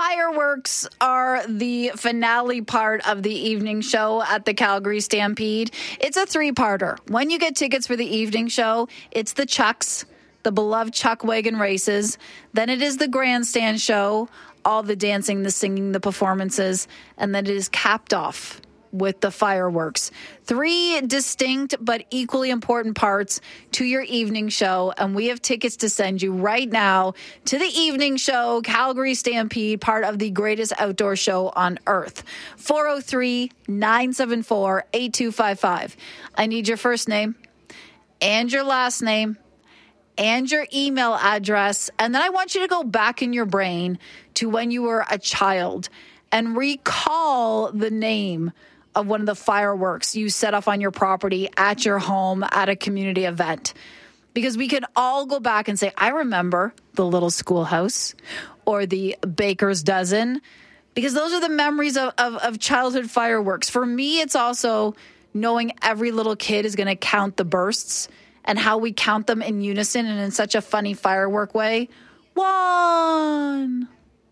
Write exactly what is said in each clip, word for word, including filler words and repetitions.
Fireworks are the finale part of the evening show at the Calgary Stampede. It's a three-parter. When you get tickets for the evening show, it's the Chucks, the beloved Chuck Wagon races. Then it is the grandstand show, all the dancing, the singing, the performances. And then it is capped off with the fireworks. Three distinct but equally important parts to your evening show. And we have tickets to send you right now to the evening show, Calgary Stampede, part of the greatest outdoor show on earth. four oh three, nine seven four, eight two five five. I need your first name and your last name and your email address. And then I want you to go back in your brain to when you were a child and recall the name of one of the fireworks you set off on your property, at your home, at a community event. Because we can all go back and say, I remember the little schoolhouse or the baker's dozen, because those are the memories of, of, of childhood fireworks. For me, it's also knowing every little kid is going to count the bursts and how we count them in unison and in such a funny firework way. One,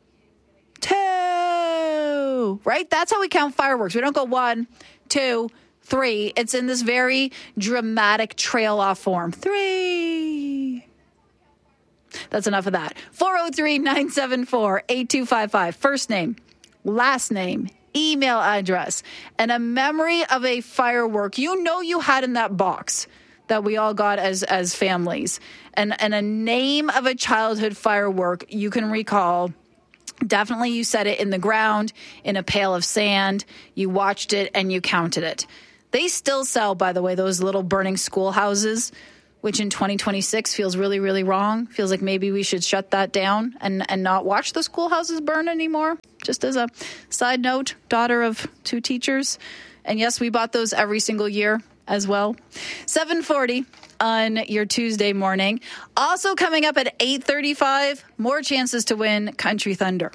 two, right? That's how we count fireworks. We don't go one, two, three. It's in this very dramatic trail off form. Three. That's enough of that. four oh three, nine seven four, eight two five five. First name, last name, email address, and a memory of a firework you know you had in that box that we all got as as families, and, and a name of a childhood firework you can recall. Definitely you set it in the ground, in a pail of sand. You watched it and you counted it. They still sell, by the way, those little burning schoolhouses, which in twenty twenty-six feels really, really wrong. Feels like maybe we should shut that down and, and not watch the schoolhouses burn anymore. Just as a side note, daughter of two teachers. And yes, we bought those every single year as well. seven forty on your Tuesday morning. Also coming up at eight thirty-five, more chances to win Country Thunder.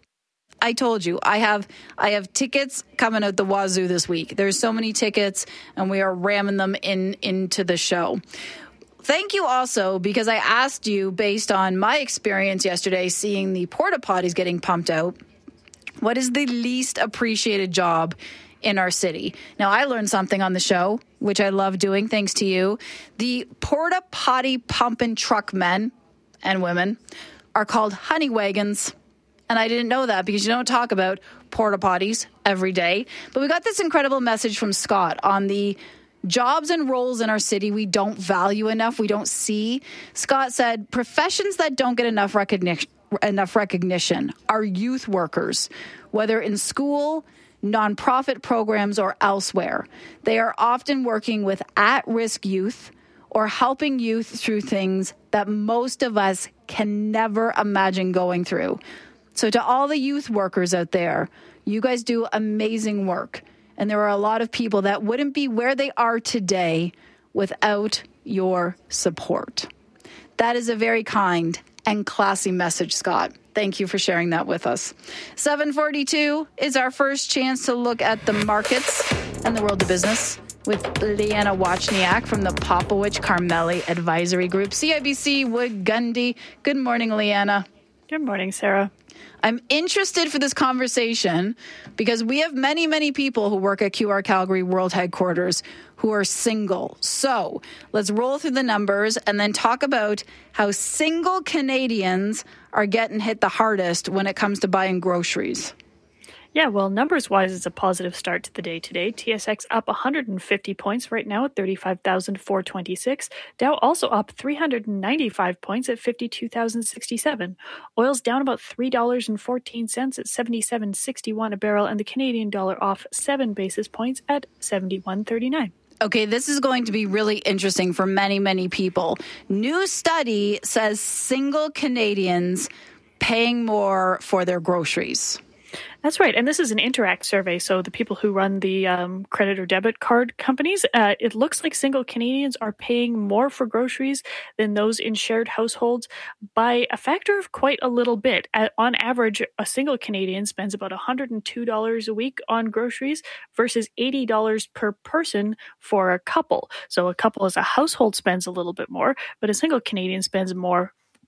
I told you, I have I have tickets coming out the wazoo this week. There's so many tickets, and we are ramming them in into the show. Thank you also, because I asked you, based on my experience yesterday, seeing the porta potties getting pumped out, what is the least appreciated job in our city? Now, I learned something on the show, which I love doing, thanks to you. The porta potty pumping truck men and women are called honey wagons. And I didn't know that, because you don't talk about porta potties every day. But we got this incredible message from Scott on the jobs and roles in our city we don't value enough, we don't see. Scott said, professions that don't get enough recognition, enough recognition are youth workers, whether in school, nonprofit programs, or elsewhere. They are often working with at-risk youth or helping youth through things that most of us can never imagine going through. So to all the youth workers out there, you guys do amazing work. And there are a lot of people that wouldn't be where they are today without your support. That is a very kind and classy message, Scott. Thank you for sharing that with us. seven forty-two is our first chance to look at the markets and the world of business with Leanna Wachniak from the Popowich Carmeli Advisory Group, C I B C Wood Gundy. Good morning, Leanna. Good morning, Sarah. I'm interested for this conversation because we have many, many people who work at Q R Calgary World Headquarters who are single. So let's roll through the numbers and then talk about how single Canadians are getting hit the hardest when it comes to buying groceries. Yeah, well, numbers-wise, it's a positive start to the day today. T S X up one hundred fifty points right now at thirty-five thousand four hundred twenty-six. Dow also up three hundred ninety-five points at fifty-two thousand sixty-seven. Oil's down about three dollars and fourteen cents at seventy-seven sixty-one a barrel, and the Canadian dollar off seven basis points at seventy-one thirty-nine. Okay, this is going to be really interesting for many, many people. New study says single Canadians paying more for their groceries. That's right. And this is an Interact survey. So the people who run the um, credit or debit card companies, uh, it looks like single Canadians are paying more for groceries than those in shared households by a factor of quite a little bit. At, on average, a single Canadian spends about one hundred two dollars a week on groceries versus eighty dollars per person for a couple. So a couple as a household spends a little bit more, but a single Canadian spends more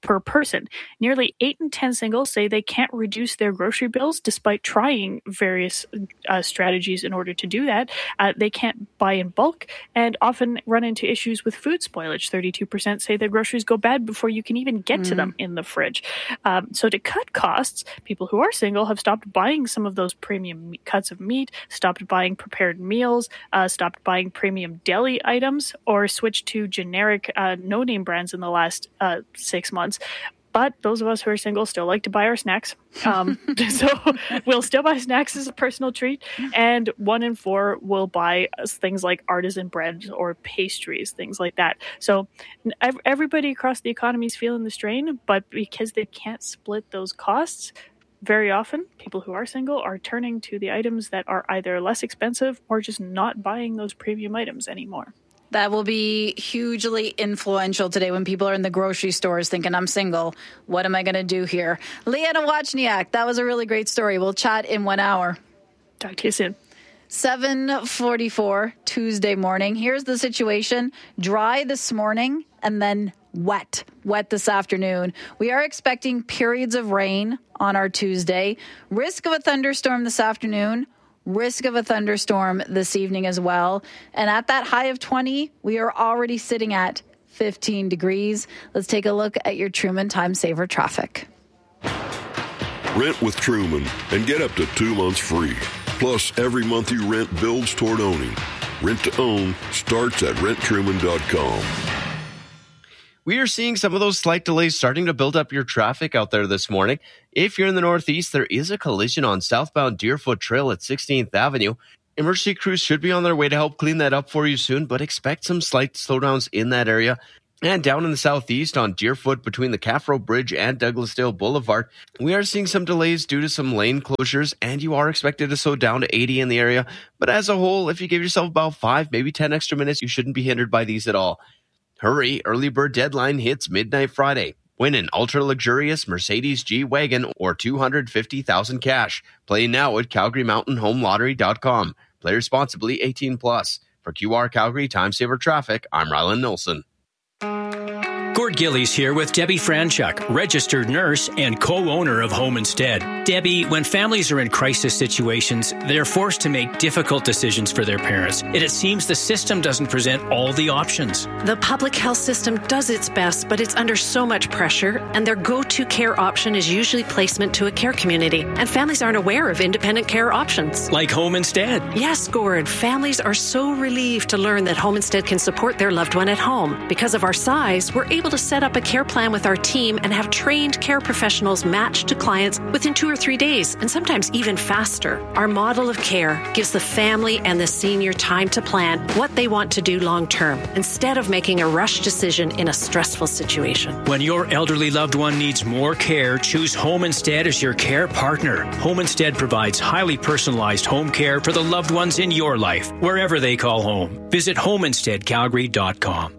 per person. Nearly eight in ten singles say they can't reduce their grocery bills despite trying various uh, strategies in order to do that. Uh, they can't buy in bulk and often run into issues with food spoilage. thirty-two percent say their groceries go bad before you can even get mm. to them in the fridge. Um, so to cut costs, people who are single have stopped buying some of those premium cuts of meat, stopped buying prepared meals, uh, stopped buying premium deli items, or switched to generic uh, no-name brands in the last uh, six months. But those of us who are single still like to buy our snacks. Um, so we'll still buy snacks as a personal treat. And one in four will buy things like artisan bread or pastries, things like that. So everybody across the economy is feeling the strain, but because they can't split those costs, very often people who are single are turning to the items that are either less expensive or just not buying those premium items anymore. That will be hugely influential today when people are in the grocery stores thinking, I'm single. What am I going to do here? Leanna Wachniak, that was a really great story. We'll chat in one hour. Talk to you soon. seven forty-four Tuesday morning. Here's the situation. Dry this morning and then wet. Wet this afternoon. We are expecting periods of rain on our Tuesday. Risk of a thunderstorm this afternoon. Risk of a thunderstorm this evening as well. And at that high of twenty, we are already sitting at fifteen degrees. Let's take a look at your Truman Time Saver traffic. Rent with Truman and get up to two months free. Plus, every month you rent builds toward owning. Rent to own starts at rent truman dot com. We are seeing some of those slight delays starting to build up your traffic out there this morning. If you're in the Northeast, there is a collision on southbound Deerfoot Trail at sixteenth Avenue. Emergency crews should be on their way to help clean that up for you soon, but expect some slight slowdowns in that area. And down in the Southeast on Deerfoot between the Caffro Bridge and Douglasdale Boulevard, we are seeing some delays due to some lane closures, and you are expected to slow down to eighty in the area. But as a whole, if you give yourself about five, maybe ten extra minutes, you shouldn't be hindered by these at all. Hurry, early bird deadline hits midnight Friday. Win an ultra-luxurious Mercedes G-Wagon or two hundred fifty thousand dollars cash. Play now at Calgary Mountain Home Lottery dot com. Play responsibly, eighteen plus. For Q R Calgary Time Saver Traffic, I'm Rylan Nilsson. Gord Gillies here with Debbie Franchuk, registered nurse and co-owner of Home Instead. Debbie, when families are in crisis situations, they're forced to make difficult decisions for their parents. And it seems the system doesn't present all the options. The public health system does its best, but it's under so much pressure, and their go-to care option is usually placement to a care community. And families aren't aware of independent care options. Like Home Instead. Yes, Gord. Families are so relieved to learn that Home Instead can support their loved one at home. Because of our size, we're able to set up a care plan with our team and have trained care professionals matched to clients within two or three days, and sometimes even faster. Our model of care gives the family and the senior time to plan what they want to do long term, instead of making a rush decision in a stressful situation. When your elderly loved one needs more care, choose Home Instead as your care partner. Home Instead provides highly personalized home care for the loved ones in your life, wherever they call home. Visit home instead calgary dot com.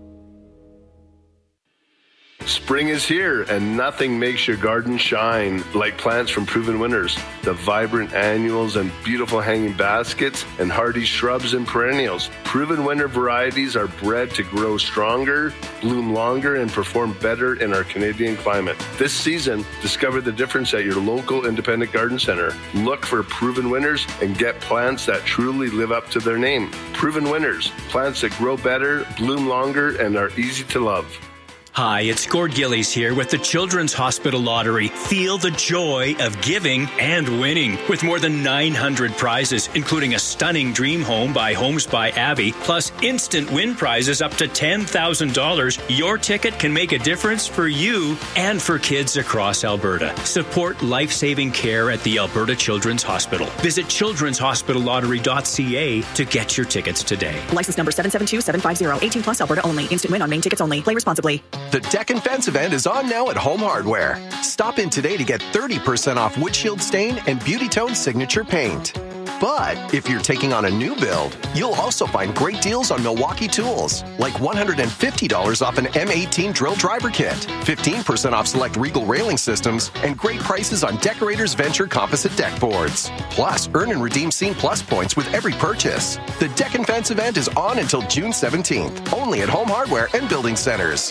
Spring is here, and nothing makes your garden shine like plants from Proven Winners. The vibrant annuals and beautiful hanging baskets and hardy shrubs and perennials. Proven Winner varieties are bred to grow stronger, bloom longer, and perform better in our Canadian climate. This season, discover the difference at your local independent garden center. Look for Proven Winners and get plants that truly live up to their name. Proven Winners, plants that grow better, bloom longer, and are easy to love. Hi, it's Gord Gillies here with the Children's Hospital Lottery. Feel the joy of giving and winning with more than nine hundred prizes, including a stunning dream home by Homes by Abby, plus instant win prizes up to ten thousand dollars. Your ticket can make a difference for you and for kids across Alberta. Support life-saving care at the Alberta Children's Hospital. Visit children's hospital lottery dot c a to get your tickets today. License number seven seven two seven five zero. eighteen plus Alberta only. Instant win on main tickets only. Play responsibly. The Deck and Fence event is on now at Home Hardware. Stop in today to get thirty percent off windshield stain and Beauty Tone signature paint. But if you're taking on a new build, you'll also find great deals on Milwaukee tools, like one hundred fifty dollars off an M eighteen drill driver kit, fifteen percent off select Regal railing systems, and great prices on Decorators Venture composite deck boards. Plus, earn and redeem Scene Plus points with every purchase. The Deck and Fence event is on until June seventeenth, only at Home Hardware and Building Centers.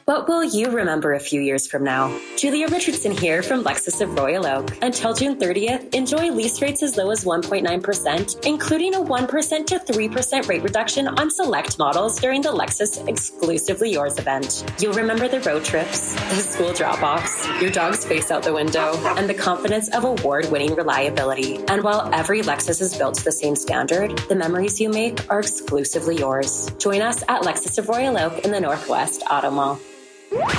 What will you remember a few years from now? Julia Richardson here from Lexus of Royal Oak. Until June thirtieth, enjoy lease rates as low as one point nine percent, including a one percent to three percent rate reduction on select models during the Lexus Exclusively Yours event. You'll remember the road trips, the school drop-offs, your dog's face out the window, and the confidence of award-winning reliability. And while every Lexus is built to the same standard, the memories you make are exclusively yours. Join us at Lexus of Royal Oak in the Northwest Auto Mall.